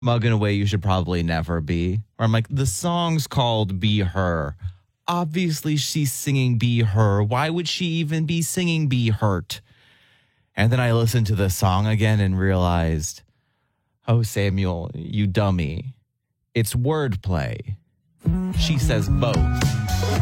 Mugging away you should probably never be. Or I'm like, the song's called Be Her. Obviously she's singing Be Her. Why would she even be singing Be Hurt? And then I listened to the song again and realized, oh, Samuel, you dummy. It's wordplay. She says both.